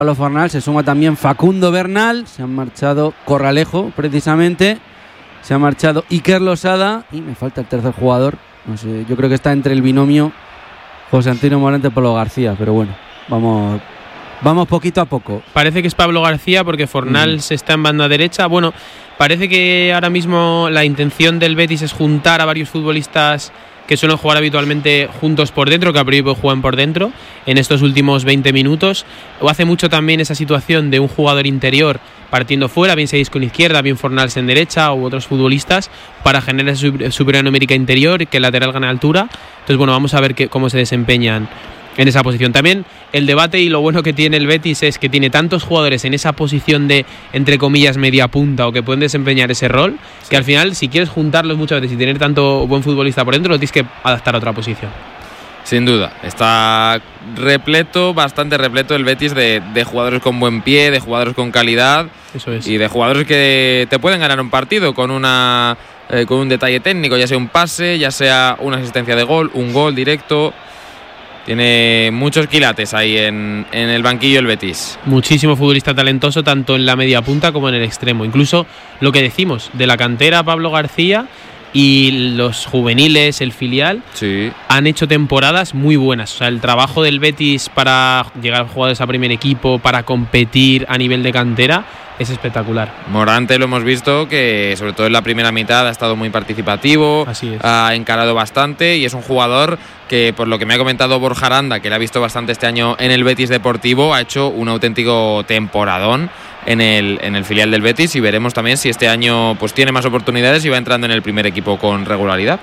Pablo Fornals, se suma también Facundo Bernal, se han marchado Corralejo precisamente, se ha marchado Iker Losada y me falta el tercer jugador, no sé, yo creo que está entre el binomio José Antonio Morante y Pablo García, pero bueno, vamos poquito a poco. Parece que es Pablo García porque Fornals está en banda derecha. Bueno, parece que ahora mismo la intención del Betis es juntar a varios futbolistas que suelen jugar habitualmente juntos por dentro, que a priori juegan por dentro en estos últimos 20 minutos. O hace mucho también esa situación de un jugador interior partiendo fuera, bien Isco en izquierda, bien Fornals en derecha u otros futbolistas, para generar superioridad numérica interior y que el lateral gane altura. Entonces, bueno, vamos a ver cómo se desempeñan en esa posición. También el debate y lo bueno que tiene el Betis es que tiene tantos jugadores en esa posición de, entre comillas, media punta o que pueden desempeñar ese rol, que al final, si quieres juntarlos muchas veces y tener tanto buen futbolista por dentro, lo tienes que adaptar a otra posición. Sin duda, está repleto, bastante repleto el Betis de jugadores con buen pie, de jugadores con calidad. Eso es. Y de jugadores que te pueden ganar un partido con un detalle técnico, ya sea un pase, ya sea una asistencia de gol, un gol directo. Tiene muchos quilates ahí en el banquillo el Betis. Muchísimo futbolista talentoso, tanto en la media punta como en el extremo. Incluso lo que decimos de la cantera, Pablo García, y los juveniles, el filial, sí, han hecho temporadas muy buenas. O sea, el trabajo del Betis para llegar a jugadores a primer equipo, para competir a nivel de cantera, es espectacular. Morante lo hemos visto que sobre todo en la primera mitad ha estado muy participativo, ha encarado bastante y es un jugador que, por lo que me ha comentado Borja Aranda, que le ha visto bastante este año en el Betis Deportivo, ha hecho un auténtico temporadón en el filial del Betis, y veremos también si este año pues tiene más oportunidades y va entrando en el primer equipo con regularidad.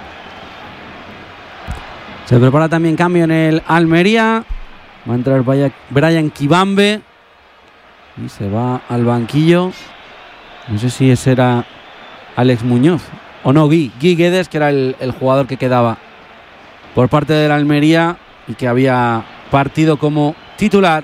Se prepara también cambio en el Almería, va a entrar Brian Kibambe y se va al banquillo. No sé si ese era Alex Muñoz o no, Guy Guedes, que era el jugador que quedaba por parte del Almería y que había partido como titular.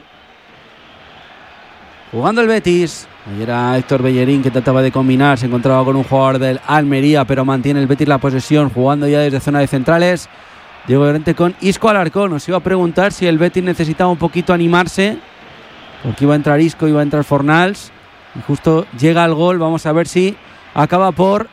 Jugando el Betis, ayer era Héctor Bellerín que trataba de combinar, se encontraba con un jugador del Almería, pero mantiene el Betis la posesión, jugando ya desde zona de centrales. Diego Llorente con Isco Alarcón. Nos iba a preguntar si el Betis necesitaba un poquito animarse, porque iba a entrar Isco, iba a entrar Fornals, y justo llega el gol. Vamos a ver si acaba por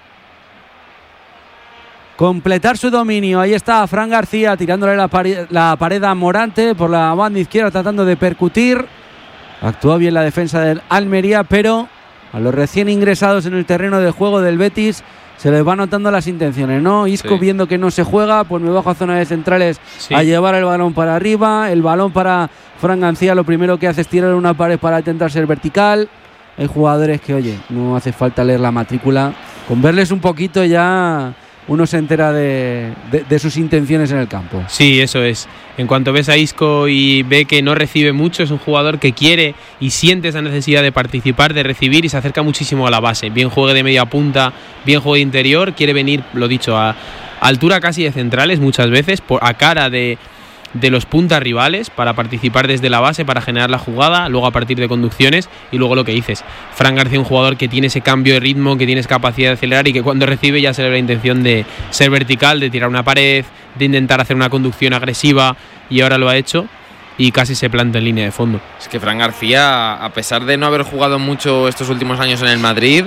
completar su dominio. Ahí está Fran García tirándole la pared a Morante por la banda izquierda, tratando de percutir. Actuó bien la defensa del Almería, pero a los recién ingresados en el terreno de juego del Betis se les va notando las intenciones, ¿no? Isco, viendo que no se juega, pues me bajo a zona de centrales a llevar el balón para arriba. El balón para Fran García, lo primero que hace es tirar una pared para intentar ser vertical. Hay jugadores que, oye, no hace falta leer la matrícula. Con verles un poquito ya uno se entera de sus intenciones en el campo. Sí, eso es. En cuanto ves a Isco y ve que no recibe mucho, es un jugador que quiere y siente esa necesidad de participar, de recibir, y se acerca muchísimo a la base. Bien juegue de media punta, bien juegue de interior, quiere venir, lo dicho, a altura casi de centrales muchas veces, a cara de los puntas rivales, para participar desde la base, para generar la jugada, luego a partir de conducciones, y luego lo que dices, Fran García, un jugador que tiene ese cambio de ritmo, que tiene capacidad de acelerar y que cuando recibe ya se le ve la intención de ser vertical, de tirar una pared, de intentar hacer una conducción agresiva, y ahora lo ha hecho y casi se planta en línea de fondo. Es que Fran García, a pesar de no haber jugado mucho estos últimos años en el Madrid,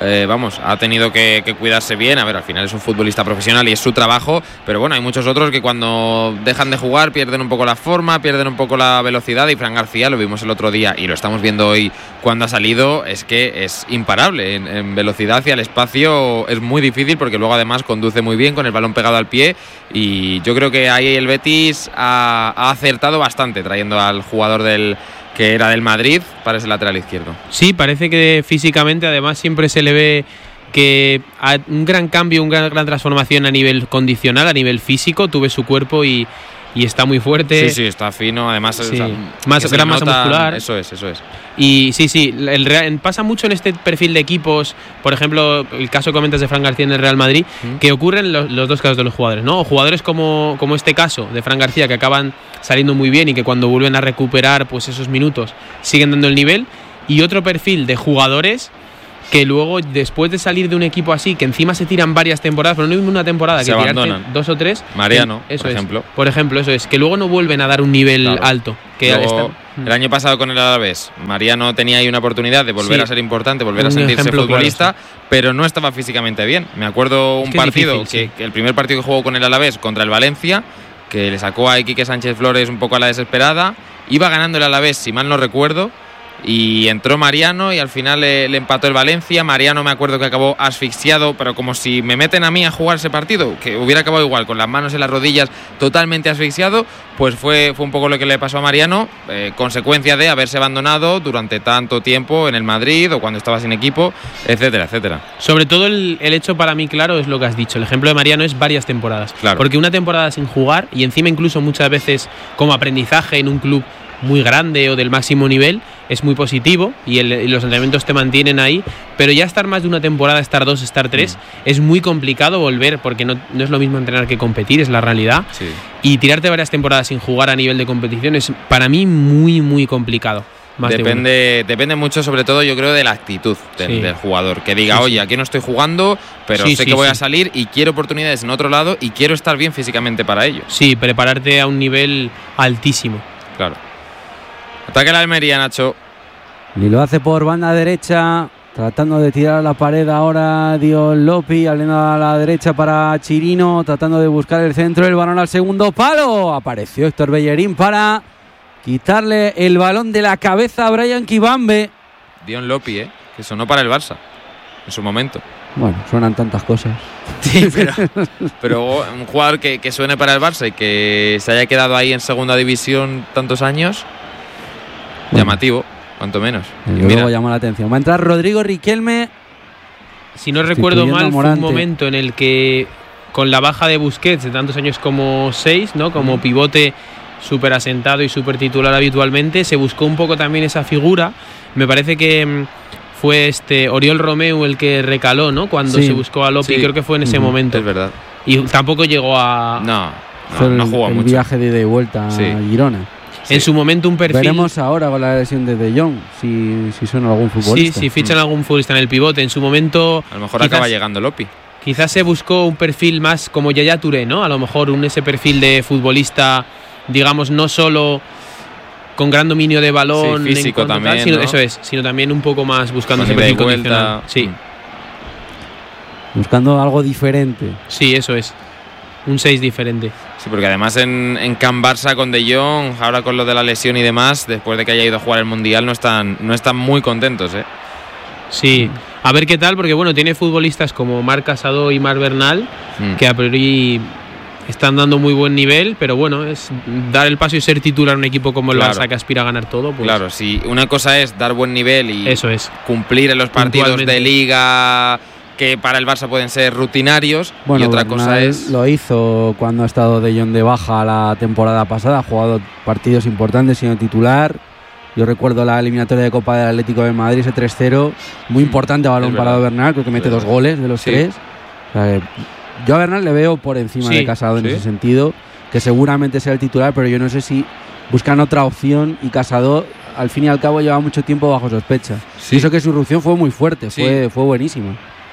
ha tenido que cuidarse bien. A ver, al final es un futbolista profesional y es su trabajo, pero bueno, hay muchos otros que cuando dejan de jugar pierden un poco la forma, pierden un poco la velocidad, y Fran García, lo vimos el otro día y lo estamos viendo hoy cuando ha salido, es que es imparable en velocidad y al espacio. Es muy difícil porque luego además conduce muy bien con el balón pegado al pie, y yo creo que ahí el Betis ha acertado bastante trayendo al jugador que era del Madrid para ese lateral izquierdo. Sí, parece que físicamente además siempre se le ve que un gran cambio, una gran transformación a nivel condicional, a nivel físico. Tuve su cuerpo y está muy fuerte. Sí, está fino, además gran masa muscular. Eso es. Y sí, pasa mucho en este perfil de equipos, por ejemplo, el caso que comentas de Fran García en el Real Madrid, que ocurren los dos casos de los jugadores, ¿no? O jugadores como este caso de Fran García, que acaban saliendo muy bien y que cuando vuelven a recuperar pues esos minutos siguen dando el nivel, y otro perfil de jugadores que luego, después de salir de un equipo así, que encima se tiran varias temporadas, pero no es una temporada se que abandonan. tirarte 2 o 3. Mariano, eso por es. ejemplo. Por ejemplo, eso es, que luego no vuelven a dar un nivel alto. Que Luego, el año pasado con el Alavés, Mariano tenía ahí una oportunidad de volver a ser importante, volver a sentirse futbolista, pero no estaba físicamente bien. Me acuerdo un partido, que el primer partido que jugó con el Alavés contra el Valencia, que le sacó a Quique Sánchez Flores un poco a la desesperada, iba ganando el Alavés, si mal no recuerdo, y entró Mariano y al final le empató el Valencia. Mariano me acuerdo que acabó asfixiado, pero como si me meten a mí a jugar ese partido, que hubiera acabado igual, con las manos en las rodillas, totalmente asfixiado. Pues fue un poco lo que le pasó a Mariano, consecuencia de haberse abandonado durante tanto tiempo en el Madrid o cuando estaba sin equipo, etcétera, etcétera. Sobre todo el hecho para mí claro es lo que has dicho. El ejemplo de Mariano es varias temporadas. Claro. Porque una temporada sin jugar y encima incluso muchas veces como aprendizaje en un club muy grande o del máximo nivel es muy positivo y los entrenamientos te mantienen ahí, pero ya estar más de una temporada, estar 2, estar 3 es muy complicado volver, porque no es lo mismo entrenar que competir, es la realidad. Sí. Y tirarte varias temporadas sin jugar a nivel de competición es para mí muy muy complicado. Depende mucho, sobre todo yo creo, de la actitud del jugador, que diga, oye, aquí no estoy jugando, pero sé que voy a salir y quiero oportunidades en otro lado y quiero estar bien físicamente para ello. Sí, prepararte a un nivel altísimo. Claro. Ataque la Almería, Nacho. Y lo hace por banda derecha, tratando de tirar a la pared ahora Dion Lopi, abriendo a la derecha para Chirino, tratando de buscar el centro, el balón al segundo palo. Apareció Héctor Bellerín para quitarle el balón de la cabeza a Brian Kibambe. Dion Lopi, que sonó para el Barça en su momento. Bueno, suenan tantas cosas. Sí, pero un jugador que suene para el Barça y que se haya quedado ahí en segunda división tantos años, llamativo, cuanto menos. Y luego llama la atención. Va a entrar Rodrigo Riquelme. Si no recuerdo mal, fue un momento en el que con la baja de Busquets de tantos años como 6, ¿no? Como pivote súper asentado y súper titular habitualmente, se buscó un poco también esa figura. Me parece que fue Oriol Romeu el que recaló, ¿no? Cuando se buscó a Lopi, creo que fue en ese momento. Es verdad. Y tampoco llegó a... No jugó el mucho. Viaje de ida y vuelta a Girona. En su momento un perfil... Veremos ahora con la lesión de De Jong si suena algún futbolista. Sí, fichan algún futbolista en el pivote. En su momento... A lo mejor acaba llegando Lopi. Quizás se buscó un perfil más como Yaya Touré, ¿no? A lo mejor ese perfil de futbolista, digamos, no solo con gran dominio de balón, físico también, ¿no? Eso es, sino también un poco más buscando con ese perfil condicional. Sí. Buscando algo diferente. Sí, eso es. Un 6 diferente. Sí, porque además en Can Barça con De Jong, ahora con lo de la lesión y demás, después de que haya ido a jugar el Mundial, no están muy contentos, ¿eh? Sí, a ver qué tal, porque bueno, tiene futbolistas como Marc Casado y Marc Bernal, que a priori están dando muy buen nivel, pero bueno, es dar el paso y ser titular en un equipo como el Barça que aspira a ganar todo. Pues, claro, si una cosa es dar buen nivel y eso es, cumplir en los partidos de Liga que para el Barça pueden ser rutinarios, y otra cosa es... Lo hizo cuando ha estado De Jong de baja la temporada pasada, ha jugado partidos importantes siendo titular. Yo recuerdo la eliminatoria de Copa del Atlético de Madrid, ese 3-0, muy importante, balón parado de Bernal, creo que mete 2 goles de los 3. O sea, yo a Bernal le veo por encima de Casado en ese sentido, que seguramente sea el titular, pero yo no sé si buscan otra opción y Casado al fin y al cabo lleva mucho tiempo bajo sospecha. Y eso que su irrupción fue muy fuerte, fue buenísima.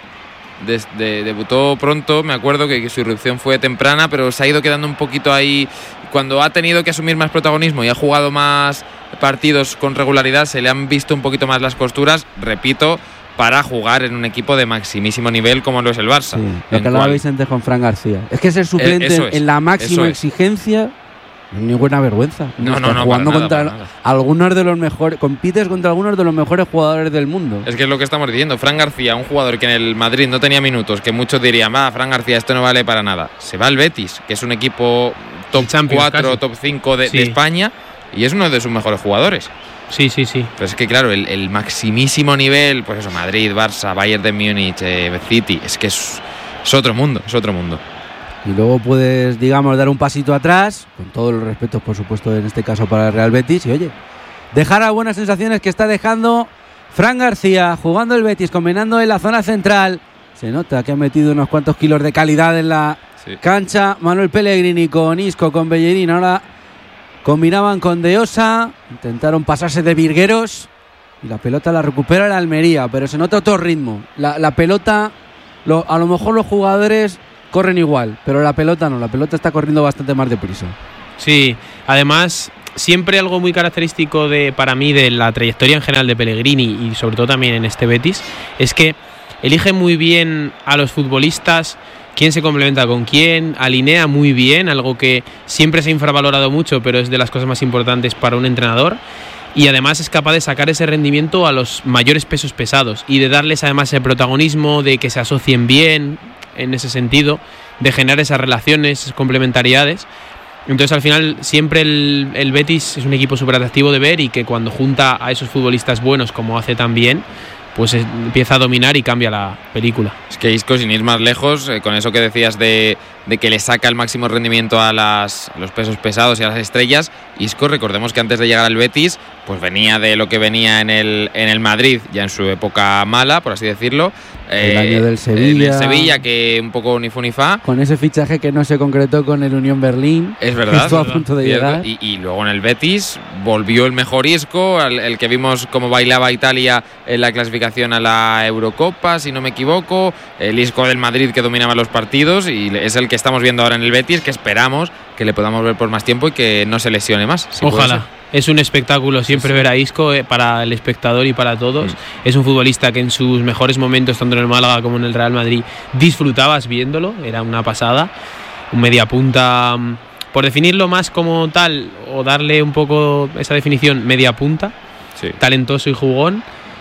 Debutó pronto, me acuerdo que su irrupción fue temprana, pero se ha ido quedando un poquito ahí. Cuando ha tenido que asumir más protagonismo y ha jugado más partidos con regularidad, se le han visto un poquito más las costuras, repito, para jugar en un equipo de maximísimo nivel como lo es el Barça. Lo que hablabais antes con Fran García. Es que ser suplente en la máxima exigencia... Ninguna vergüenza. No, jugando para nada. Algunos de los mejores, compites contra algunos de los mejores jugadores del mundo. Es que es lo que estamos diciendo. Fran García, un jugador que en el Madrid no tenía minutos, que muchos dirían, Fran García, esto no vale para nada. Se va al Betis, que es un equipo top 4, top 5 de España, y es uno de sus mejores jugadores. Sí. Pero es que claro, el maximísimo nivel, pues eso, Madrid, Barça, Bayern de Múnich, City, es que es otro mundo, Y luego puedes, digamos, dar un pasito atrás, con todos los respetos, por supuesto, en este caso para el Real Betis, y oye, dejar a buenas sensaciones que está dejando Fran García, jugando el Betis, combinando en la zona central. Se nota que ha metido unos cuantos kilos de calidad en la cancha. Manuel Pellegrini con Isco, con Bellerín, ahora combinaban con De Osa, intentaron pasarse de virgueros y la pelota la recupera el Almería, pero se nota otro ritmo. La pelota, a lo mejor los jugadores corren igual, pero la pelota no, la pelota está corriendo bastante más deprisa. Sí, además siempre algo muy característico para mí de la trayectoria en general de Pellegrini y sobre todo también en este Betis es que elige muy bien a los futbolistas, quién se complementa con quién, alinea muy bien, algo que siempre se ha infravalorado mucho, pero es de las cosas más importantes para un entrenador. Y además es capaz de sacar ese rendimiento a los mayores pesos pesados y de darles además el protagonismo, de que se asocien bien en ese sentido, de generar esas relaciones, esas complementariedades. Entonces al final siempre el Betis es un equipo súper atractivo de ver y que cuando junta a esos futbolistas buenos como hace también, pues empieza a dominar y cambia la película. Es que Isco, sin ir más lejos, con eso que decías de que le saca el máximo rendimiento a los pesos pesados y a las estrellas, Isco, recordemos que antes de llegar al Betis, pues venía de lo que venía en el Madrid, ya en su época mala, por así decirlo. El año del Sevilla. El Sevilla, que un poco ni fu ni fa. Con ese fichaje que no se concretó con el Unión Berlín. Es verdad. Estuvo a punto de llegar. Y luego en el Betis volvió el mejor Isco, el que vimos cómo bailaba Italia en la clasificación a la Eurocopa, si no me equivoco. El Isco del Madrid que dominaba los partidos y es el que estamos viendo ahora en el Betis, que esperamos que le podamos ver por más tiempo y que no se lesione más. Si ojalá. Es un espectáculo siempre ver a Isco, para el espectador y para todos. Es un futbolista que en sus mejores momentos, tanto en el Málaga como en el Real Madrid, disfrutabas viéndolo, era una pasada. Un mediapunta, por definirlo más como tal, o darle un poco esa definición, mediapunta, sí. Talentoso y jugón,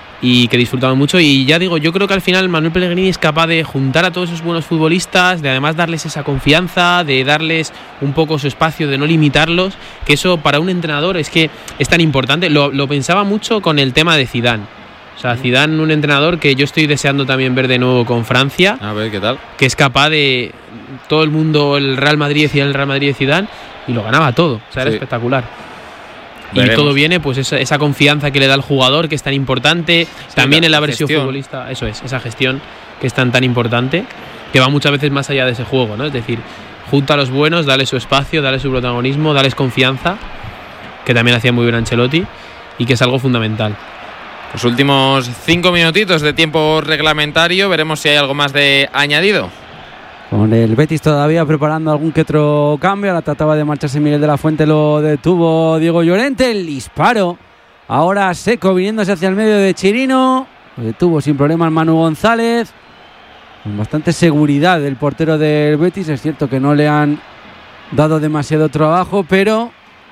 y que disfrutaba mucho. Y ya digo, yo creo que al final Manuel Pellegrini es capaz de juntar a todos esos buenos futbolistas, de además darles esa confianza, de darles un poco su espacio, de no limitarlos, que eso para un entrenador es que es tan importante. Lo pensaba mucho con el tema de Zidane. O sea, Zidane, un entrenador que yo estoy deseando también ver de nuevo con Francia. A ver qué tal. Que es capaz de... Todo el mundo, el Real Madrid decía el Real Madrid de Zidane, y lo ganaba todo. O sea, era espectacular. Veremos. Y todo viene, pues esa confianza que le da al jugador, que es tan importante, sí, también en la versión futbolista, eso es, esa gestión que es tan importante, que va muchas veces más allá de ese juego, ¿no? Es decir, junta a los buenos, dale su espacio, dale su protagonismo, dales confianza, que también hacía muy bien Ancelotti, y que es algo fundamental. Los últimos 5 minutitos de tiempo reglamentario, veremos si hay algo más de añadido. Con el Betis todavía preparando algún que otro cambio. Ahora trataba de marcharse Miguel de la Fuente, lo detuvo Diego Llorente. El disparo ahora seco viniéndose hacia el medio de Chirino. Lo detuvo sin problema el Manu González. Con bastante seguridad el portero del Betis. Es cierto que no le han dado demasiado trabajo, pero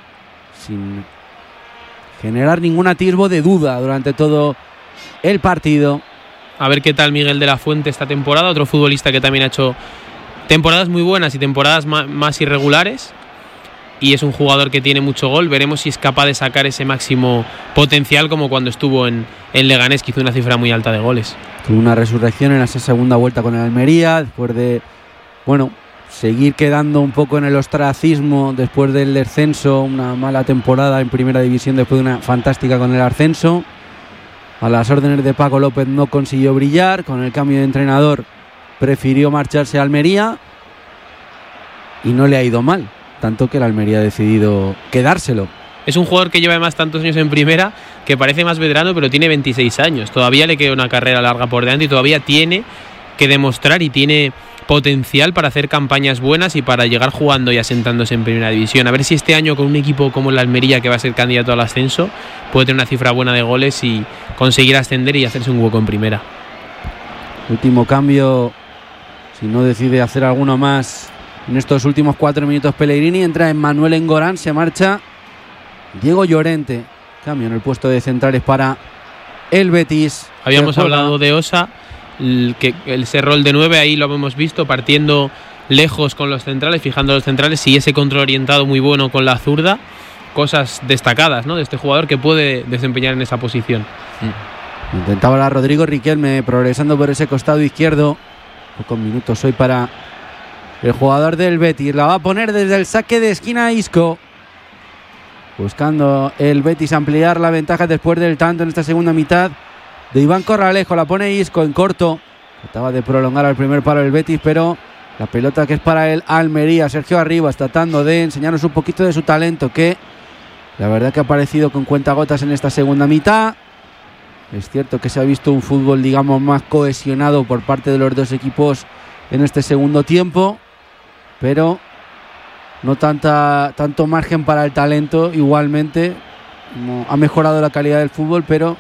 sin generar ningún atisbo de duda durante todo el partido. A ver qué tal Miguel de la Fuente esta temporada, otro futbolista que también ha hecho temporadas muy buenas y temporadas más irregulares, y es un jugador que tiene mucho gol. Veremos si es capaz de sacar ese máximo potencial, como cuando estuvo en Leganés, que hizo una cifra muy alta de goles. Tuvo una resurrección en esa segunda vuelta con el Almería, después de, seguir quedando un poco en el ostracismo después del descenso, una mala temporada en primera división después de una fantástica con el ascenso. A las órdenes de Paco López no consiguió brillar, con el cambio de entrenador prefirió marcharse a Almería y no le ha ido mal, tanto que el Almería ha decidido quedárselo. Es un jugador que lleva además tantos años en primera, que parece más veterano, pero tiene 26 años. Todavía le queda una carrera larga por delante y todavía tiene que demostrar y tiene potencial para hacer campañas buenas y para llegar jugando y asentándose en primera división. A ver si este año, con un equipo como el Almería, que va a ser candidato al ascenso, puede tener una cifra buena de goles y conseguir ascender y hacerse un hueco en primera. Último cambio, si no decide hacer alguno más en estos últimos 4 minutos Pellegrini. Entra Emmanuel Engorán, se marcha Diego Llorente. Cambio en el puesto de centrales para el Betis. Habíamos hablado de Osa, ese rol de 9, ahí lo hemos visto, partiendo lejos con los centrales, fijando los centrales, y ese control orientado muy bueno con la zurda. Cosas destacadas, ¿no?, de este jugador que puede desempeñar en esa posición. Intentaba la Rodrigo Riquelme progresando por ese costado izquierdo. Pocos minutos hoy para el jugador del Betis. La va a poner desde el saque de esquina Isco, buscando el Betis ampliar la ventaja después del tanto en esta segunda mitad de Iván Corralejo. La pone Isco en corto, trataba de prolongar al primer palo el Betis, pero la pelota que es para el Almería. Sergio Arribas tratando de enseñarnos un poquito de su talento, que la verdad que ha aparecido con cuentagotas en esta segunda mitad. Es cierto que se ha visto un fútbol, digamos, más cohesionado por parte de los dos equipos en este segundo tiempo, pero no tanto margen para el talento. Igualmente ha mejorado la calidad del fútbol, pero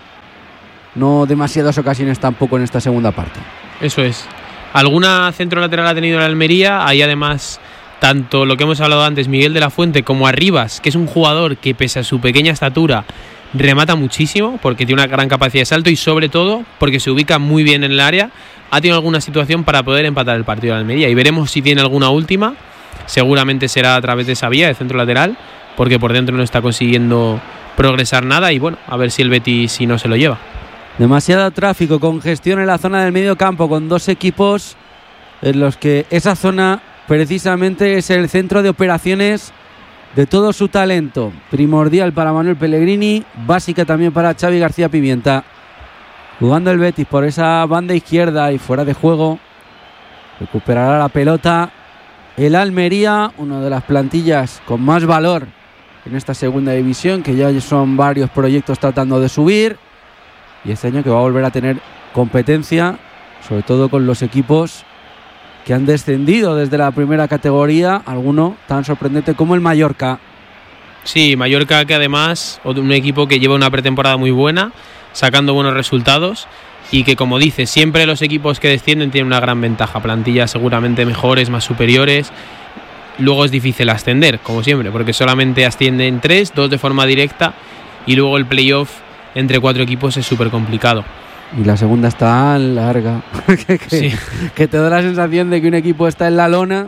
no demasiadas ocasiones tampoco en esta segunda parte. Eso es. Alguna centro lateral ha tenido la Almería. Hay además tanto lo que hemos hablado antes, Miguel de la Fuente, como Arribas, que es un jugador que pese a su pequeña estatura remata muchísimo porque tiene una gran capacidad de salto y sobre todo porque se ubica muy bien en el área. Ha tenido alguna situación para poder empatar el partido de la Almería y veremos si tiene alguna última. Seguramente será a través de esa vía de centro lateral, porque por dentro no está consiguiendo progresar nada y bueno, a ver si el Betis si no se lo lleva. Demasiado tráfico, congestión en la zona del medio campo, con dos equipos en los que esa zona precisamente es el centro de operaciones de todo su talento. Primordial para Manuel Pellegrini, básica también para Xavi García Pimienta. Jugando el Betis por esa banda izquierda y fuera de juego. Recuperará la pelota el Almería, una de las plantillas con más valor en esta segunda división, que ya son varios proyectos tratando de subir. Y este año que va a volver a tener competencia, sobre todo con los equipos que han descendido desde la primera categoría, alguno tan sorprendente como el Mallorca. Sí, Mallorca, que además un equipo que lleva una pretemporada muy buena, sacando buenos resultados y que, como dice, siempre los equipos que descienden tienen una gran ventaja, plantillas seguramente mejores, más superiores. Luego es difícil ascender, como siempre, porque solamente ascienden 3, 2 de forma directa y luego el playoff entre 4 equipos es súper complicado. Y la segunda está larga, sí. Que te da la sensación de que un equipo está en la lona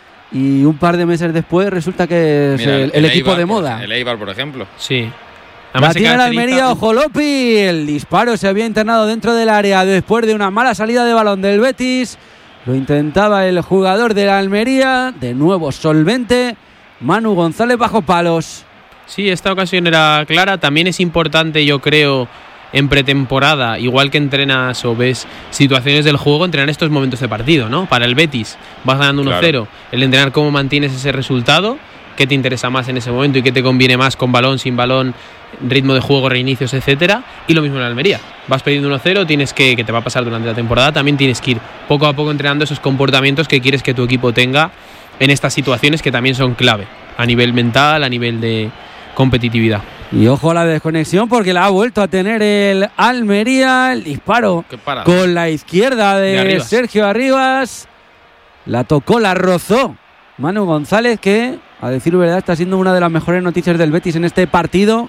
y un par de meses después resulta que es el equipo Eibar, de moda. El Eibar, por ejemplo. Sí. La tiene la Almería, ojo Lopi. El disparo se había internado dentro del área después de una mala salida de balón del Betis. Lo intentaba el jugador de la Almería. De nuevo solvente. Manu González bajo palos. Sí, esta ocasión era clara. También es importante, yo creo, en pretemporada, igual que entrenas o ves situaciones del juego, entrenar estos momentos de partido, ¿no? Para el Betis vas ganando 1-0, claro. El entrenar cómo mantienes ese resultado, qué te interesa más en ese momento y qué te conviene más con balón, sin balón, ritmo de juego, reinicios, etcétera. Y lo mismo en la Almería. Vas perdiendo 1-0, tienes que te va a pasar durante la temporada, también tienes que ir poco a poco entrenando esos comportamientos que quieres que tu equipo tenga en estas situaciones que también son clave, a nivel mental, a nivel de competitividad. Y ojo a la desconexión porque la ha vuelto a tener el Almería. El disparo con la izquierda de Sergio Arribas. La tocó, la rozó Manu González, que a decir verdad está siendo una de las mejores noticias del Betis en este partido,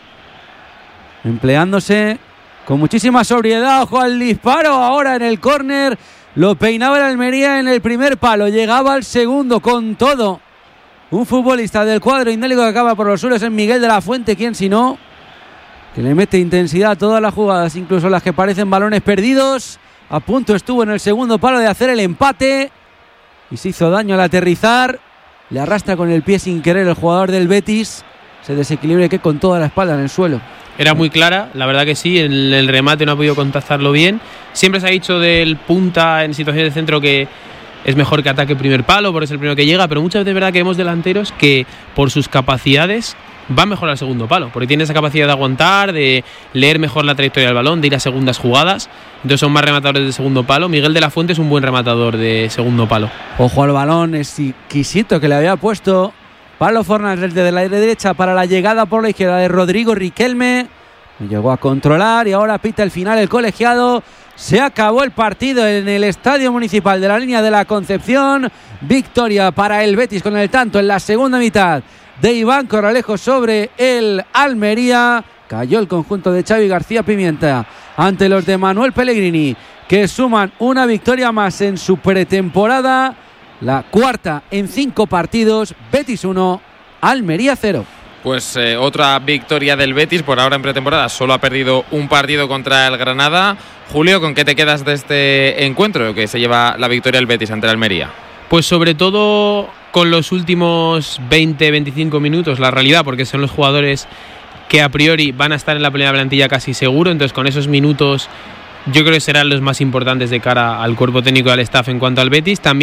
empleándose con muchísima sobriedad. Ojo al disparo ahora en el córner. Lo peinaba el Almería en el primer palo, llegaba al segundo con todo. Un futbolista del cuadro indélico que acaba por los suelos es Miguel de la Fuente, quien si no, que le mete intensidad a todas las jugadas, incluso las que parecen balones perdidos. A punto estuvo en el segundo palo de hacer el empate y se hizo daño al aterrizar. Le arrastra con el pie sin querer el jugador del Betis. Se desequilibra que con toda la espalda en el suelo. Era muy clara, la verdad que sí, el remate no ha podido contactarlo bien. Siempre se ha dicho del punta en situaciones de centro que es mejor que ataque primer palo, porque es el primero que llega, pero muchas veces es verdad que vemos delanteros que por sus capacidades van mejor al segundo palo, porque tiene esa capacidad de aguantar, de leer mejor la trayectoria del balón, de ir a segundas jugadas, entonces son más rematadores de segundo palo. Miguel de la Fuente es un buen rematador de segundo palo. Ojo al balón exquisito que le había puesto Pablo Fornals desde la derecha para la llegada por la izquierda de Rodrigo Riquelme. Llegó a controlar y ahora pita el final el colegiado. Se acabó el partido en el Estadio Municipal de la Línea de la Concepción. Victoria para el Betis con el tanto en la segunda mitad de Iván Corralejo sobre el Almería. Cayó el conjunto de Xavi García Pimienta ante los de Manuel Pellegrini, que suman una victoria más en su pretemporada, la cuarta en 5 partidos. Betis 1, Almería 0. Pues otra victoria del Betis, por ahora en pretemporada solo ha perdido un partido contra el Granada. Julio, ¿con qué te quedas de este encuentro que se lleva la victoria del Betis ante el Almería? Pues sobre todo con los últimos 20-25 minutos, la realidad, porque son los jugadores que a priori van a estar en la primera plantilla casi seguro, entonces con esos minutos yo creo que serán los más importantes de cara al cuerpo técnico y al staff en cuanto al Betis. También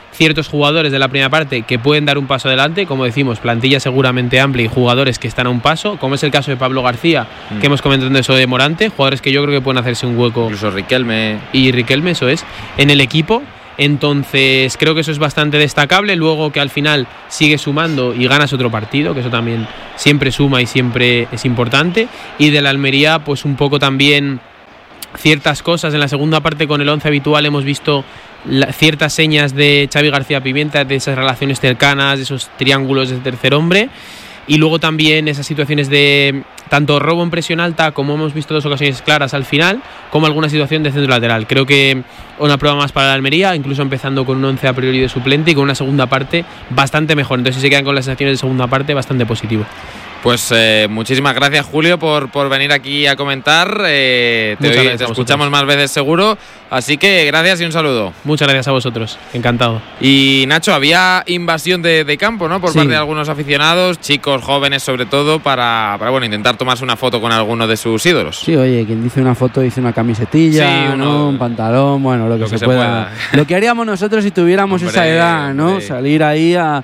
ciertos jugadores de la primera parte que pueden dar un paso adelante, como decimos, plantilla seguramente amplia y jugadores que están a un paso, como es el caso de Pablo García, que hemos comentado eso de Morante, jugadores que yo creo que pueden hacerse un hueco. Incluso Riquelme. Y Riquelme, eso es, en el equipo. Entonces creo que eso es bastante destacable. Luego que al final sigue sumando y ganas otro partido, que eso también siempre suma y siempre es importante. Y de la Almería, pues un poco también ciertas cosas. En la segunda parte con el 11 habitual hemos visto ciertas señas de Xavi García Pimienta, de esas relaciones cercanas, de esos triángulos de tercer hombre. Y luego también esas situaciones de tanto robo en presión alta, como hemos visto 2 ocasiones claras al final, como alguna situación de centro lateral. Creo que una prueba más para la Almería, incluso empezando con un 11 a priori de suplente y con una segunda parte bastante mejor. Entonces, si se quedan con las sensaciones de segunda parte, bastante positivo. Pues muchísimas gracias, Julio, por venir aquí a comentar. Te escuchamos más veces seguro. Así que gracias y un saludo. Muchas gracias a vosotros, encantado. Y Nacho, había invasión de campo, ¿no? Por parte de algunos aficionados, chicos, jóvenes sobre todo, para bueno, intentar tomarse una foto con alguno de sus ídolos. Sí, oye, quien dice una foto dice una camisetilla, sí, ¿no? Un pantalón, bueno, lo que se pueda. Lo que haríamos nosotros si tuviéramos esa edad, ¿no? Hombre. Salir ahí a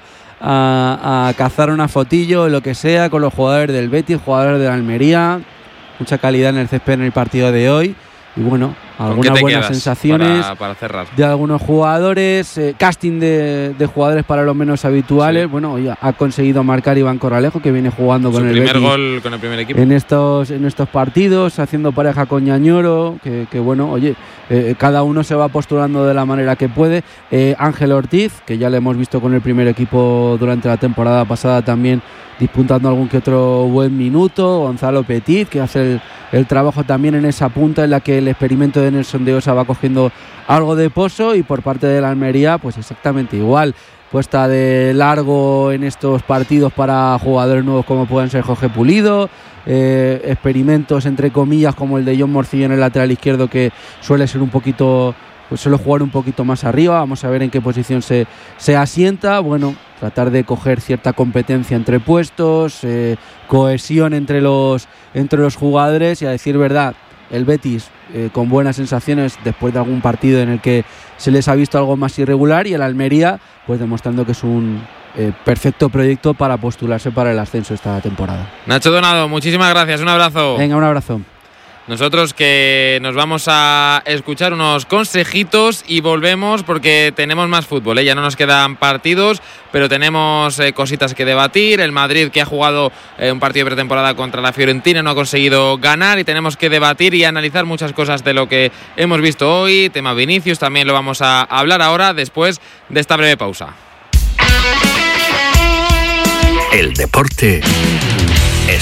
cazar una fotillo, lo que sea, con los jugadores del Betis, jugadores de la Almería. Mucha calidad en el césped en el partido de hoy. Y bueno, algunas buenas sensaciones para cerrar de algunos jugadores, casting de jugadores para los menos habituales. Sí. Bueno, hoy ha conseguido marcar Iván Corralejo, que viene jugando con el primer gol con el primer equipo en estos partidos, haciendo pareja con Ñañoro, que bueno, oye, cada uno se va postulando de la manera que puede. Ángel Ortiz, que ya le hemos visto con el primer equipo durante la temporada pasada también, disputando algún que otro buen minuto. Gonzalo Petit, que hace el trabajo también en esa punta en la que el experimento de Nelson de Osa va cogiendo algo de pozo. Y por parte de la Almería, pues exactamente igual, puesta de largo en estos partidos para jugadores nuevos como pueden ser Jorge Pulido, experimentos entre comillas como el de John Morcillo en el lateral izquierdo, que suele ser un poquito, pues suele jugar un poquito más arriba. Vamos a ver en qué posición se asienta. Bueno, tratar de coger cierta competencia entre puestos, cohesión entre los jugadores. Y a decir verdad, el Betis con buenas sensaciones después de algún partido en el que se les ha visto algo más irregular, y el Almería pues demostrando que es un perfecto proyecto para postularse para el ascenso esta temporada. Nacho Donado, muchísimas gracias, un abrazo. Venga, un abrazo. Nosotros que nos vamos a escuchar unos consejitos y volvemos porque tenemos más fútbol, ¿eh? Ya no nos quedan partidos, pero tenemos cositas que debatir. El Madrid, que ha jugado un partido de pretemporada contra la Fiorentina, no ha conseguido ganar, y tenemos que debatir y analizar muchas cosas de lo que hemos visto hoy. Tema Vinicius también lo vamos a hablar ahora, después de esta breve pausa. El deporte